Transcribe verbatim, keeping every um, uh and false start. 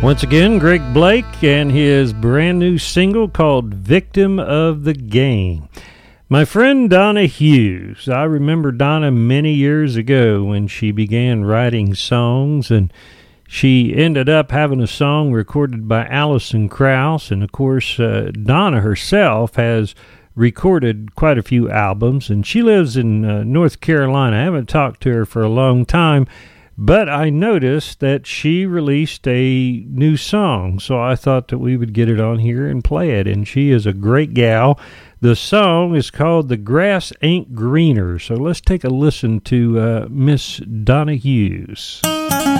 Once again, Greg Blake and his brand new single called Victim of the Game. My friend Donna Hughes. I remember Donna many years ago when she began writing songs, and she ended up having a song recorded by Alison Krauss. And of course, uh, Donna herself has recorded quite a few albums, and she lives in uh, North Carolina. I haven't talked to her for a long time, but I noticed that she released a new song, so I thought that we would get it on here and play it, and she is a great gal. The song is called The Grass Ain't Greener, so let's take a listen to uh, Miss Donna Hughes.